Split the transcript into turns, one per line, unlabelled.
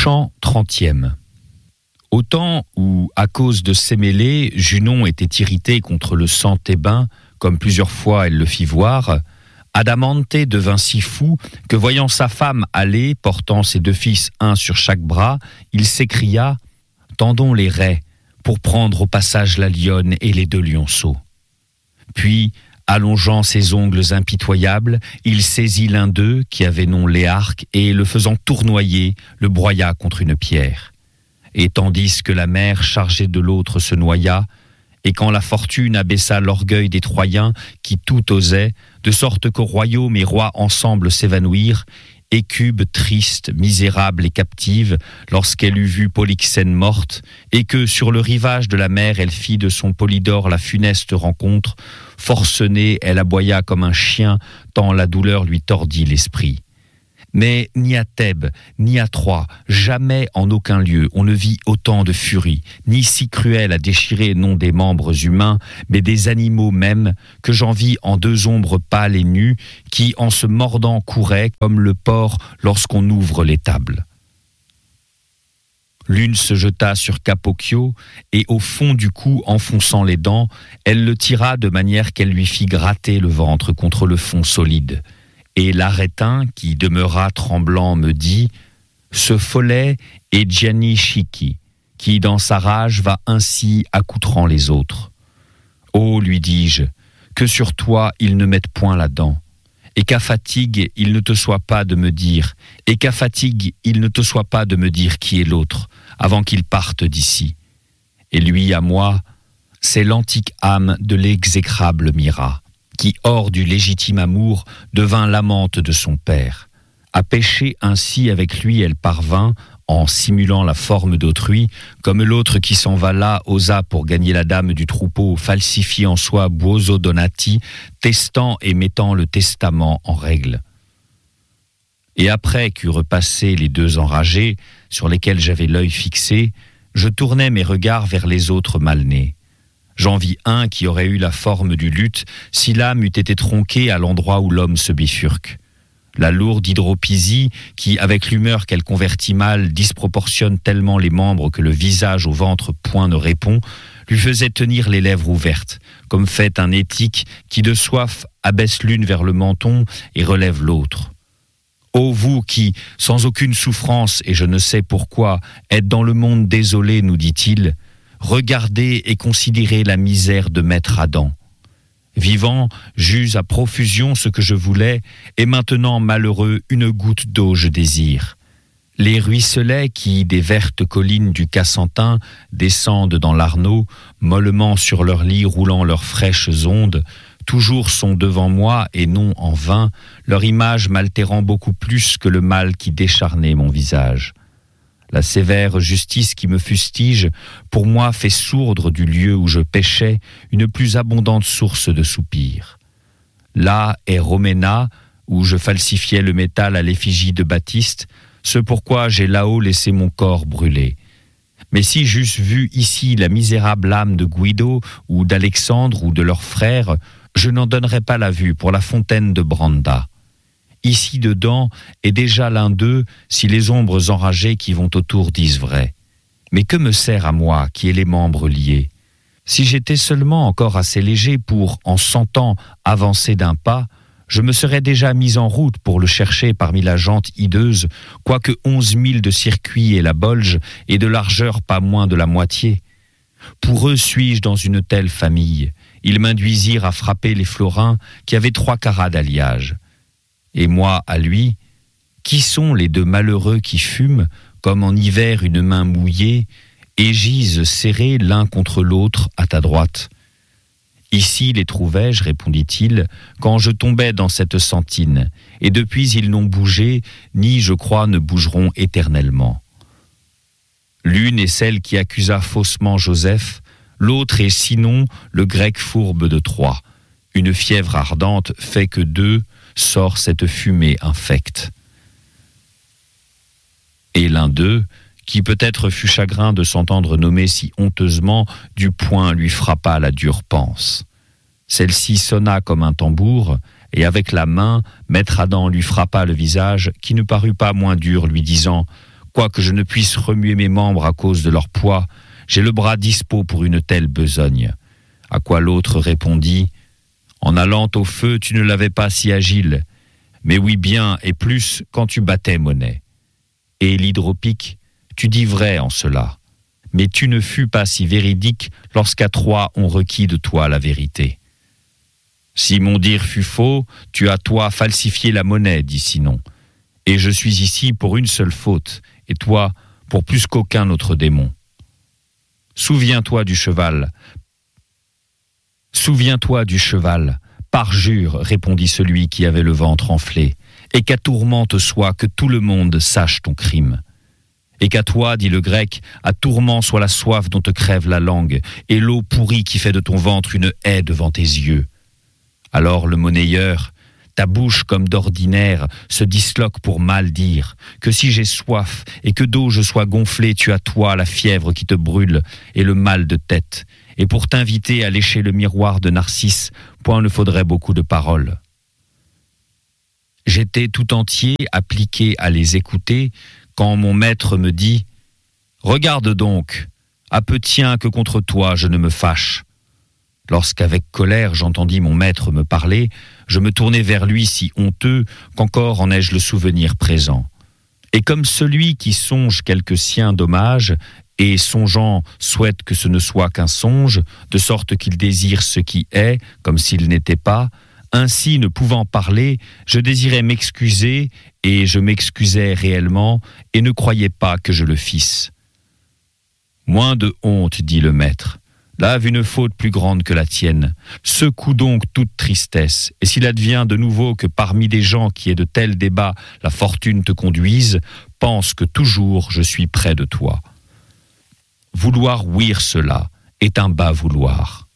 Chant 30e. Au temps où, à cause de Sémélé, Junon était irritée contre le sang thébain, comme plusieurs fois elle le fit voir, Adamante devint si fou que, voyant sa femme aller, portant ses deux fils un sur chaque bras, il s'écria « Tendons les raies pour prendre au passage la lionne et les deux lionceaux. » Puis, allongeant ses ongles impitoyables, il saisit l'un d'eux, qui avait nom Léarque, et le faisant tournoyer, le broya contre une pierre. Et tandis que la mer chargée de l'autre se noya, et quand la fortune abaissa l'orgueil des Troyens, qui tout osaient, de sorte que royaume et roi ensemble s'évanouirent, Écube triste, misérable et captive, lorsqu'elle eut vu Polyxène morte, et que sur le rivage de la mer elle fit de son Polydore la funeste rencontre, forcenée, elle aboya comme un chien, tant la douleur lui tordit l'esprit. Mais ni à Thèbes, ni à Troie, jamais en aucun lieu on ne vit autant de furie, ni si cruelle à déchirer non des membres humains, mais des animaux même, que j'en vis en deux ombres pâles et nues, qui en se mordant couraient comme le porc lorsqu'on ouvre les tables. L'une se jeta sur Capocchio, et au fond du cou, enfonçant les dents, elle le tira de manière qu'elle lui fit gratter le ventre contre le fond solide. Et l'Arétin, qui demeura tremblant, me dit « Ce follet est Gianni Schicchi, qui dans sa rage va ainsi accoutrant les autres. Oh, lui dis-je, que sur toi il ne mette point la dent, et qu'à fatigue il ne te soit pas de me dire, qui est l'autre, avant qu'il parte d'ici. Et lui à moi, c'est l'antique âme de l'exécrable Mira, qui, hors du légitime amour, devint l'amante de son père. À pécher ainsi avec lui, elle parvint, en simulant la forme d'autrui, comme l'autre qui s'en va là osa pour gagner la dame du troupeau, falsifier en soi Buoso Donati, testant et mettant le testament en règle. Et après qu'eut repassé les deux enragés, sur lesquels j'avais l'œil fixé, je tournai mes regards vers les autres mal-nés. J'en vis un qui aurait eu la forme du luth si l'âme eût été tronquée à l'endroit où l'homme se bifurque. La lourde hydropisie, qui, avec l'humeur qu'elle convertit mal, disproportionne tellement les membres que le visage au ventre point ne répond, lui faisait tenir les lèvres ouvertes, comme fait un étique qui de soif abaisse l'une vers le menton et relève l'autre. Ô vous qui, sans aucune souffrance, et je ne sais pourquoi, êtes dans le monde désolé, nous dit-il, regardez et considérez la misère de maître Adam. Vivant, j'eus à profusion ce que je voulais, et maintenant, malheureux, une goutte d'eau je désire. Les ruisselets qui, des vertes collines du Cassantin, descendent dans l'Arno, mollement sur leurs lits roulant leurs fraîches ondes, toujours sont devant moi, et non en vain, leur image m'altérant beaucoup plus que le mal qui décharnait mon visage. La sévère justice qui me fustige, pour moi fait sourdre du lieu où je péchais une plus abondante source de soupirs. Là est Roména, où je falsifiais le métal à l'effigie de Baptiste, ce pourquoi j'ai là-haut laissé mon corps brûler. Mais si j'eusse vu ici la misérable âme de Guido, ou d'Alexandre, ou de leurs frères, je n'en donnerais pas la vue pour la fontaine de Branda. Ici dedans est déjà l'un d'eux, si les ombres enragées qui vont autour disent vrai. Mais que me sert à moi, qui ai les membres liés? Si j'étais seulement encore assez léger pour, en 100 ans, avancer d'un pas, je me serais déjà mis en route pour le chercher parmi la gente hideuse, quoique 11 000 de circuit et la bolge, et de largeur pas moins de la moitié. Pour eux suis-je dans une telle famille. Ils m'induisirent à frapper les florins qui avaient 3 carats d'alliage. Et moi, à lui, qui sont les deux malheureux qui fument, comme en hiver une main mouillée, et gisent serrés l'un contre l'autre à ta droite? Ici les trouvai-je, répondit-il, quand je tombais dans cette sentine, et depuis ils n'ont bougé, ni, je crois, ne bougeront éternellement. L'une est celle qui accusa faussement Joseph, l'autre est sinon le grec fourbe de Troie. Une fièvre ardente fait que d'eux sort cette fumée infecte. Et l'un d'eux, qui peut-être fut chagrin de s'entendre nommer si honteusement, du poing lui frappa la dure panse. Celle-ci sonna comme un tambour, et avec la main, maître Adam lui frappa le visage, qui ne parut pas moins dur, lui disant « Quoique je ne puisse remuer mes membres à cause de leur poids, j'ai le bras dispo pour une telle besogne. » À quoi l'autre répondit : « En allant au feu, tu ne l'avais pas si agile. Mais oui bien, et plus, quand tu battais monnaie. Et l'hydropique, tu dis vrai en cela. Mais tu ne fus pas si véridique lorsqu'à Troie on requit de toi la vérité. Si mon dire fut faux, tu as toi falsifié la monnaie, dit Sinon. Et je suis ici pour une seule faute, et toi pour plus qu'aucun autre démon. Souviens-toi du cheval. Souviens-toi du cheval. Parjure, répondit celui qui avait le ventre enflé, et qu'à tourmente soit que tout le monde sache ton crime. Et qu'à toi, dit le grec, à tourment soit la soif dont te crève la langue, et l'eau pourrie qui fait de ton ventre une haie devant tes yeux. Alors le monnayeur, ta bouche comme d'ordinaire se disloque pour mal dire, que si j'ai soif et que d'eau je sois gonflé, tu as toi la fièvre qui te brûle et le mal de tête, et pour t'inviter à lécher le miroir de Narcisse, point ne faudrait beaucoup de paroles. J'étais tout entier appliqué à les écouter, quand mon maître me dit « Regarde donc, à peu tien que contre toi je ne me fâche. » Lorsqu'avec colère j'entendis mon maître me parler, je me tournai vers lui si honteux qu'encore en ai-je le souvenir présent. Et comme celui qui songe quelque sien dommage, et songeant souhaite que ce ne soit qu'un songe, de sorte qu'il désire ce qui est, comme s'il n'était pas, ainsi ne pouvant parler, je désirais m'excuser, et je m'excusais réellement, et ne croyais pas que je le fisse. « Moins de honte, dit le maître. Lave une faute plus grande que la tienne. Secoue donc toute tristesse, et s'il advient de nouveau que parmi des gens qui aient de tels débats la fortune te conduise, pense que toujours je suis près de toi. Vouloir ouïr cela est un bas vouloir.